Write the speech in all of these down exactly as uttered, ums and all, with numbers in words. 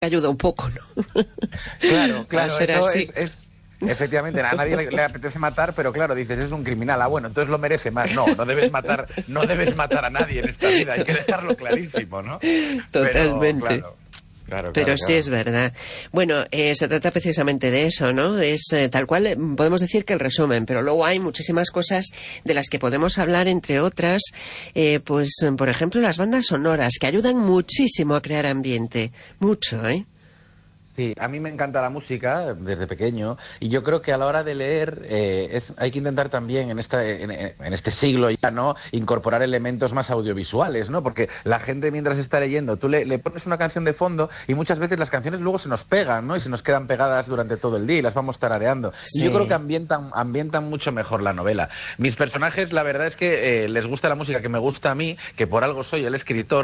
ayuda un poco, ¿no? Claro, claro, ser eso así. es, es, efectivamente, a nadie le, le apetece matar, pero claro, dices, es un criminal, ah, bueno, entonces lo merece más. No, no debes matar, no debes matar a nadie en esta vida, hay que dejarlo clarísimo, ¿no? Totalmente. Pero, claro. Claro, Pero claro, sí claro. es verdad. Bueno, eh, se trata precisamente de eso, ¿no? Es eh, tal cual, eh, podemos decir que el resumen, pero luego hay muchísimas cosas de las que podemos hablar, entre otras, eh, pues, por ejemplo, las bandas sonoras, que ayudan muchísimo a crear ambiente. Mucho, ¿eh? Sí, a mí me encanta la música desde pequeño y yo creo que a la hora de leer eh, es, hay que intentar también en, esta, en, en este siglo ya, ¿no?, incorporar elementos más audiovisuales, ¿no? Porque la gente mientras está leyendo, tú le, le pones una canción de fondo y muchas veces las canciones luego se nos pegan, ¿no? Y se nos quedan pegadas durante todo el día y las vamos tarareando. Sí. Y yo creo que ambientan, ambientan mucho mejor la novela. Mis personajes, la verdad es que eh, les gusta la música que me gusta a mí, que por algo soy el escritor.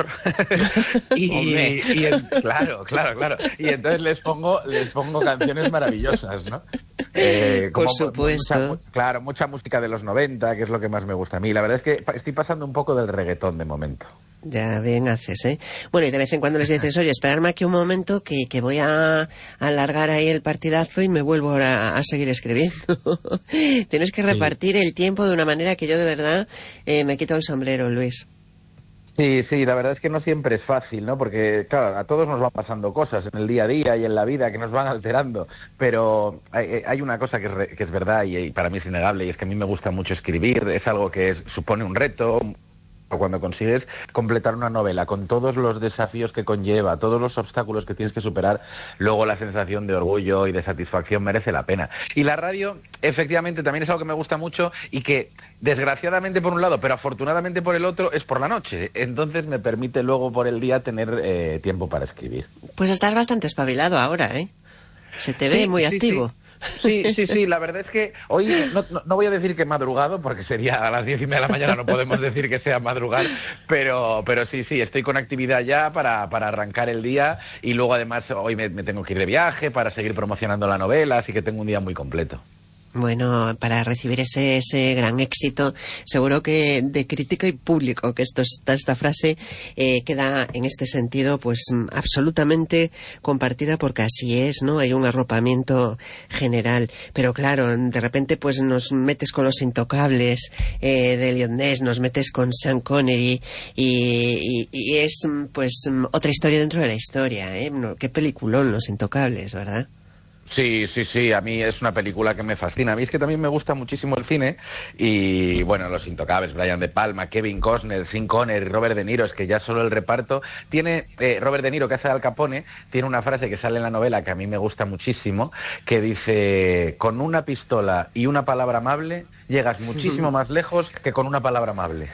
y, y en, claro, claro, claro. Y entonces les pongo les pongo canciones maravillosas, ¿no? Eh, como Por supuesto. Mucha, claro, mucha música de los noventa, que es lo que más me gusta a mí. La verdad es que estoy pasando un poco del reggaetón de momento. Ya bien haces, ¿eh? Bueno, y de vez en cuando les dices, oye, esperadme aquí un momento que, que voy a alargar ahí el partidazo y me vuelvo a, a seguir escribiendo. Tienes que repartir sí. el tiempo de una manera que yo de verdad eh, me quito el sombrero, Luis. Sí, sí, la verdad es que no siempre es fácil, ¿no? Porque, claro, a todos nos van pasando cosas en el día a día y en la vida que nos van alterando, pero hay, hay una cosa que es, re, que es verdad y, y para mí es innegable, y es que a mí me gusta mucho escribir, es algo que es, supone un reto, o cuando consigues completar una novela con todos los desafíos que conlleva, todos los obstáculos que tienes que superar, luego la sensación de orgullo y de satisfacción merece la pena. Y la radio, efectivamente, también es algo que me gusta mucho y que, desgraciadamente por un lado, pero afortunadamente por el otro, es por la noche. Entonces me permite luego por el día tener eh, tiempo para escribir. Pues estás bastante espabilado ahora, ¿eh? Se te ve sí, muy sí, activo. Sí. Sí, sí, sí, la verdad es que hoy no, no, no voy a decir que madrugado, porque sería a las diez y media de la mañana, no podemos decir que sea madrugar, pero, pero sí, sí, estoy con actividad ya para, para arrancar el día y luego además hoy me, me tengo que ir de viaje para seguir promocionando la novela, así que tengo un día muy completo. Bueno, para recibir ese, ese gran éxito, seguro que de crítica y público, que esto esta, esta frase eh, queda en este sentido pues absolutamente compartida, porque así es, ¿no? Hay un arropamiento general, pero claro, de repente pues nos metes con Los Intocables eh, de Elliot Ness, nos metes con Sean Connery y, y, y es pues otra historia dentro de la historia, ¿eh? Qué peliculón Los Intocables, ¿verdad? Sí, sí, sí, a mí es una película que me fascina. A mí es que también me gusta muchísimo el cine y, bueno, Los Intocables, Brian De Palma, Kevin Costner, Sean Connery, Robert De Niro, es que ya solo el reparto tiene... Eh, Robert De Niro, que hace Al Capone, tiene una frase que sale en la novela que a mí me gusta muchísimo, que dice, con una pistola y una palabra amable llegas muchísimo más lejos que con una palabra amable.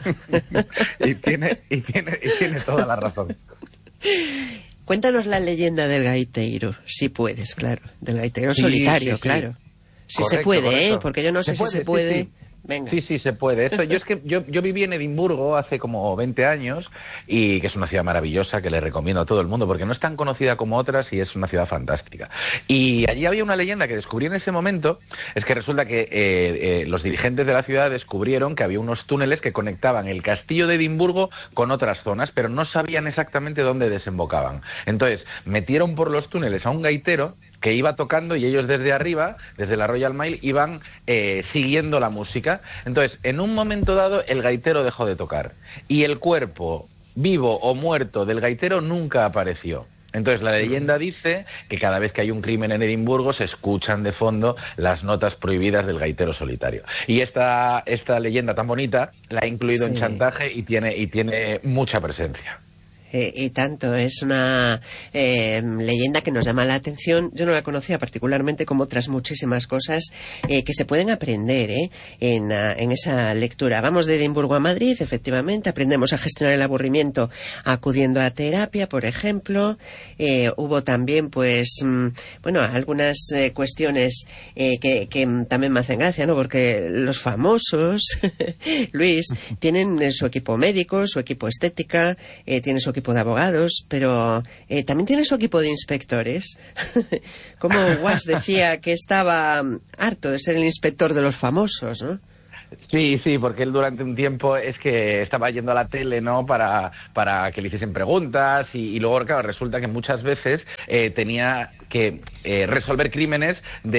y, tiene, y, tiene, y tiene toda la razón. Cuéntanos la leyenda del gaitero, si puedes, claro. Del gaitero sí, solitario, sí, sí. Claro. Si correcto, se puede, correcto. ¿eh? Porque yo no sé puede, si se puede... Sí, sí. Venga. Sí, sí, se puede. Esto, yo es que yo, yo viví en Edimburgo hace como veinte años y que es una ciudad maravillosa que le recomiendo a todo el mundo porque no es tan conocida como otras y es una ciudad fantástica. Y allí había una leyenda que descubrí en ese momento, es que resulta que eh, eh, los dirigentes de la ciudad descubrieron que había unos túneles que conectaban el castillo de Edimburgo con otras zonas, pero no sabían exactamente dónde desembocaban. Entonces, metieron por los túneles a un gaitero que iba tocando y ellos desde arriba, desde la Royal Mile, iban eh, siguiendo la música. Entonces, en un momento dado, el gaitero dejó de tocar. Y el cuerpo, vivo o muerto, del gaitero nunca apareció. Entonces, la leyenda dice que cada vez que hay un crimen en Edimburgo se escuchan de fondo las notas prohibidas del gaitero solitario. Y esta, esta leyenda tan bonita la he incluido sí. en Chantaje y tiene, y tiene mucha presencia. Eh, y tanto, es una eh, leyenda que nos llama la atención. Yo no la conocía particularmente, como otras muchísimas cosas eh, que se pueden aprender ¿eh? en, uh, en esa lectura. Vamos de Edimburgo a Madrid, efectivamente, aprendemos a gestionar el aburrimiento acudiendo a terapia, por ejemplo. Eh, hubo también, pues, mmm, bueno, algunas eh, cuestiones eh, que, que también me hacen gracia, ¿no? Porque los famosos, Luis, tienen eh, su equipo médico, su equipo estética, eh, tienen su equipo de abogados, pero eh, también tiene su equipo de inspectores. Como Walsh decía que estaba harto de ser el inspector de los famosos, ¿no? Sí, sí, porque él durante un tiempo es que estaba yendo a la tele, ¿no?, para, para que le hiciesen preguntas y, y luego, claro, resulta que muchas veces eh, tenía que eh, resolver crímenes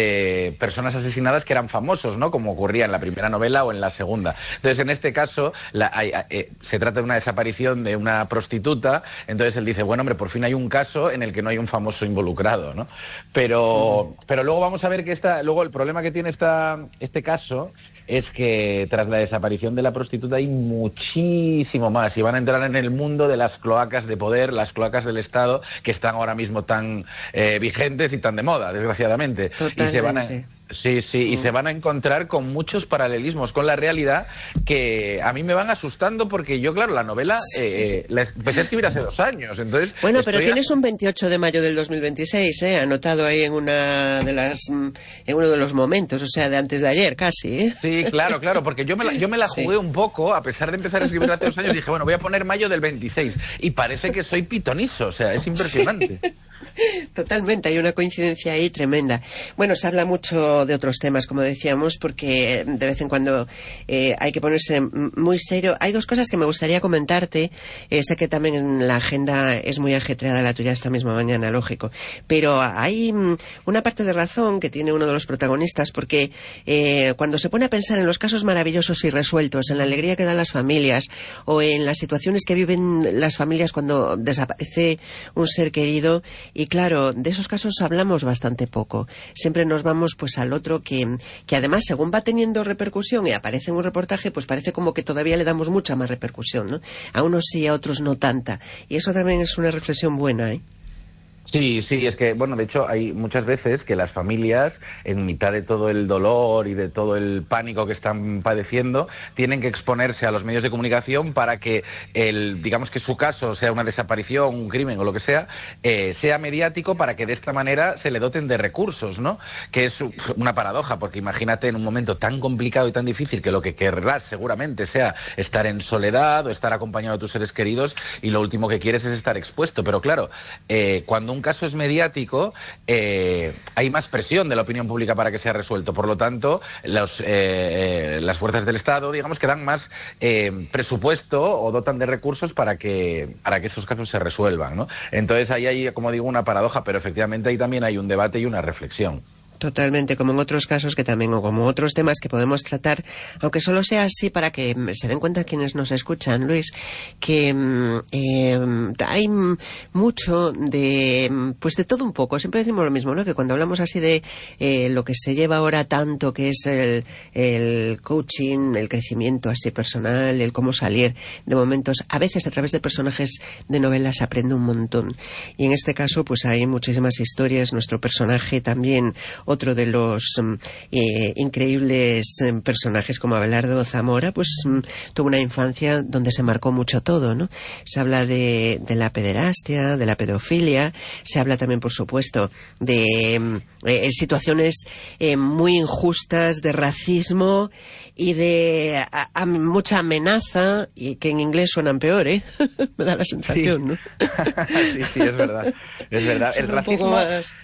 de personas asesinadas que eran famosos, ¿no?, como ocurría en la primera novela o en la segunda. Entonces, en este caso, la, hay, eh, se trata de una desaparición de una prostituta, entonces él dice, bueno, hombre, por fin hay un caso en el que no hay un famoso involucrado, ¿no? Pero, pero luego vamos a ver que esta, luego el problema que tiene esta, este caso es que tras la desaparición de la prostituta hay muchísimo más y van a entrar en el mundo de las cloacas de poder, las cloacas del Estado, que están ahora mismo tan eh, vigentes y tan de moda, desgraciadamente. Totalmente. Y se van a... Sí, sí, y mm. se van a encontrar con muchos paralelismos con la realidad que a mí me van asustando porque yo, claro, la novela eh, la empecé a escribir hace dos años, entonces... Bueno, pero tienes a... un veintiocho de mayo del dos mil veintiséis, ¿eh? Anotado ahí en una de las... en uno de los momentos, o sea, de antes de ayer, casi, ¿eh? Sí, claro, claro, porque yo me la, yo me la jugué sí. un poco, a pesar de empezar a escribir hace dos años, dije, bueno, voy a poner mayo del veintiséis, y parece que soy pitonizo, o sea, es impresionante. Sí. Totalmente, hay una coincidencia ahí tremenda. Bueno, se habla mucho de otros temas, como decíamos, porque de vez en cuando eh, hay que ponerse muy serio. Hay dos cosas que me gustaría comentarte. Eh, sé que también en la agenda es muy ajetreada la tuya esta misma mañana, lógico. Pero hay mm, una parte de razón que tiene uno de los protagonistas, porque eh, cuando se pone a pensar en los casos maravillosos y resueltos, en la alegría que dan las familias, o en las situaciones que viven las familias cuando desaparece un ser querido, y claro, de esos casos hablamos bastante poco. Siempre nos vamos pues al otro que, que además, según va teniendo repercusión y aparece en un reportaje, pues parece como que todavía le damos mucha más repercusión, ¿no? A unos sí, a otros no tanta. Y eso también es una reflexión buena, ¿eh? Sí, sí, es que, bueno, de hecho hay muchas veces que las familias, en mitad de todo el dolor y de todo el pánico que están padeciendo, tienen que exponerse a los medios de comunicación para que, el, digamos que su caso, sea una desaparición, un crimen o lo que sea, eh, sea mediático, para que de esta manera se le doten de recursos, ¿no? Que es una paradoja, porque imagínate en un momento tan complicado y tan difícil que lo que querrás seguramente sea estar en soledad o estar acompañado de tus seres queridos, y lo último que quieres es estar expuesto. Pero claro, eh, cuando un caso es mediático, eh, hay más presión de la opinión pública para que sea resuelto. Por lo tanto, los, eh, las fuerzas del Estado, digamos, que dan más eh, presupuesto o dotan de recursos para que para que esos casos se resuelvan, ¿no? Entonces ahí hay, como digo, una paradoja, pero efectivamente ahí también hay un debate y una reflexión. Totalmente, como en otros casos que también, o como otros temas que podemos tratar, aunque solo sea así para que se den cuenta quienes nos escuchan, Luis, que eh, hay mucho de, pues de todo un poco. Siempre decimos lo mismo, ¿no? Que cuando hablamos así de eh, lo que se lleva ahora tanto, que es el, el coaching, el crecimiento así personal, el cómo salir de momentos, a veces a través de personajes de novelas se aprende un montón. Y en este caso, pues hay muchísimas historias. Nuestro personaje también, otro de los eh, increíbles eh, personajes como Abelardo Zamora, pues mm, tuvo una infancia donde se marcó mucho todo, ¿no? Se habla de, de la pederastia, de la pedofilia, se habla también, por supuesto, de eh, situaciones eh, muy injustas, de racismo y de a, a, mucha amenaza, y que en inglés suenan peor, ¿eh? Me da la sensación, ¿no? Sí, sí, es verdad. Es verdad. El racismo...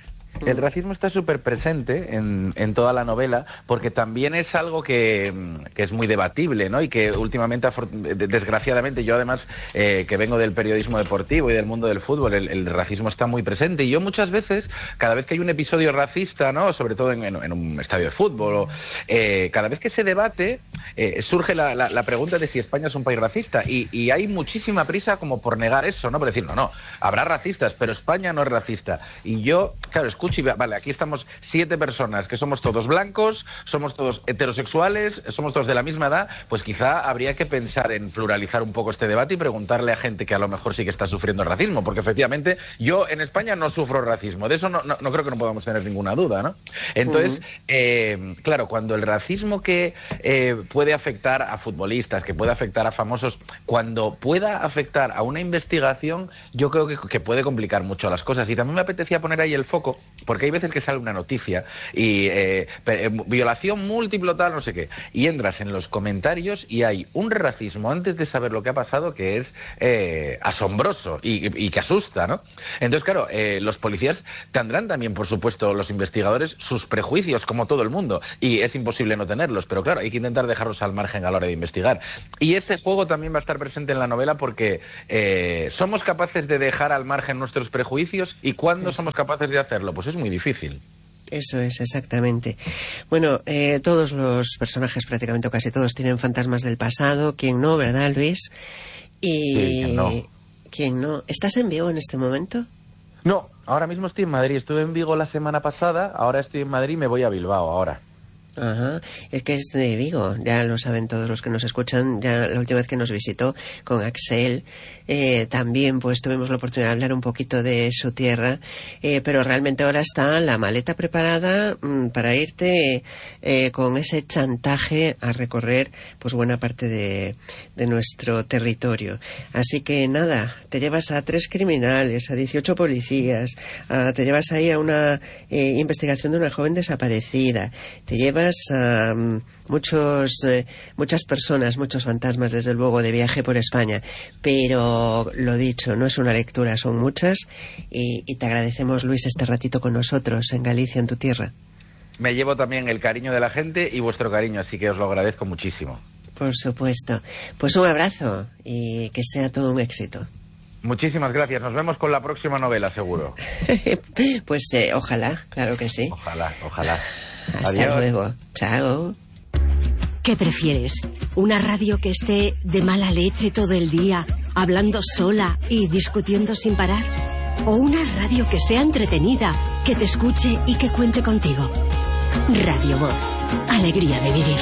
El racismo está súper presente en, en toda la novela, porque también es algo que, que es muy debatible, ¿no? Y que últimamente, desgraciadamente, yo además, eh, que vengo del periodismo deportivo y del mundo del fútbol, el, el racismo está muy presente. Y yo muchas veces, cada vez que hay un episodio racista, ¿no? Sobre todo en, en, en un estadio de fútbol, o, eh, cada vez que se debate, eh, surge la, la, la pregunta de si España es un país racista. Y, y hay muchísima prisa como por negar eso, ¿no? Por decir, no, no, habrá racistas, pero España no es racista. Y yo, claro, escucho y vale, aquí estamos siete personas que somos todos blancos, somos todos heterosexuales, somos todos de la misma edad, pues quizá habría que pensar en pluralizar un poco este debate y preguntarle a gente que a lo mejor sí que está sufriendo racismo, porque efectivamente yo en España no sufro racismo, de eso no, no, no creo que no podamos tener ninguna duda, ¿no? Entonces, uh-huh. eh, claro, cuando el racismo que eh, puede afectar a futbolistas, que puede afectar a famosos, cuando pueda afectar a una investigación, yo creo que, que puede complicar mucho las cosas. Y también me apetecía poner ahí el foco, porque hay veces que sale una noticia y eh, violación múltiple tal, no sé qué, y entras en los comentarios y hay un racismo antes de saber lo que ha pasado que es eh, asombroso y, y que asusta, ¿no? Entonces, claro, eh, los policías tendrán también, por supuesto, los investigadores, sus prejuicios, como todo el mundo, y es imposible no tenerlos, pero claro, hay que intentar dejarlos al margen a la hora de investigar. Y ese juego también va a estar presente en la novela porque eh, somos capaces de dejar al margen nuestros prejuicios, y ¿cuándo somos capaces de hacerlo? Pues es muy difícil. Eso es, exactamente. Bueno, eh, todos los personajes, prácticamente o casi todos, tienen fantasmas del pasado. ¿Quién no, verdad, Luis? Y... Sí, ¿quién no? ¿Quién no? ¿Estás en Vigo en este momento? No, ahora mismo estoy en Madrid. Estuve en Vigo la semana pasada, ahora estoy en Madrid y me voy a Bilbao ahora. Ajá, es que es de Vigo, ya lo saben todos los que nos escuchan. Ya la última vez que nos visitó con Axel, eh, también pues tuvimos la oportunidad de hablar un poquito de su tierra, eh, pero realmente ahora está la maleta preparada mmm, para irte eh, con ese chantaje a recorrer pues buena parte de, de nuestro territorio. Así que nada, te llevas a tres criminales, a dieciocho policías, a, te llevas ahí a una eh, investigación de una joven desaparecida, te llevas a um, muchos eh, muchas personas, muchos fantasmas, desde luego, de viaje por España. Pero lo dicho, no es una lectura, son muchas, y, y te agradecemos, Luis, este ratito con nosotros en Galicia, en tu tierra. Me llevo también el cariño de la gente y vuestro cariño, así que os lo agradezco muchísimo. Por supuesto. Pues un abrazo y que sea todo un éxito. Muchísimas gracias. Nos vemos con la próxima novela, seguro. Pues eh, ojalá, claro que sí. Ojalá, ojalá. Hasta Adiós. luego. Chao. ¿Qué prefieres? ¿Una radio que esté de mala leche todo el día, hablando sola y discutiendo sin parar? ¿O una radio que sea entretenida, que te escuche y que cuente contigo? Radio Voz. Alegría de vivir.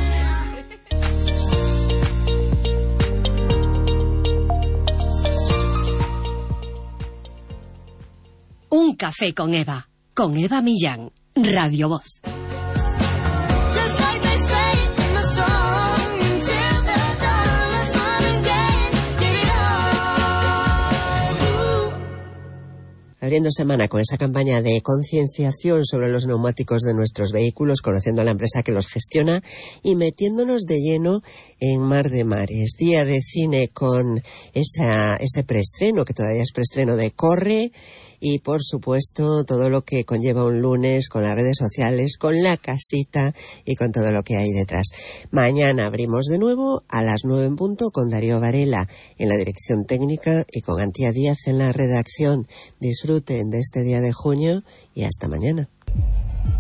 Un café con Eva. Con Eva Millán. Radio Voz. Abriendo semana con esa campaña de concienciación sobre los neumáticos de nuestros vehículos, conociendo a la empresa que los gestiona y metiéndonos de lleno en Mar de Mares. Día de cine con esa, ese preestreno, que todavía es preestreno, de Corre, y por supuesto todo lo que conlleva un lunes con las redes sociales, con la casita y con todo lo que hay detrás. Mañana abrimos de nuevo a las nueve en punto con Darío Varela en la dirección técnica y con Antía Díaz en la redacción. Disfruten de este día de junio y hasta mañana.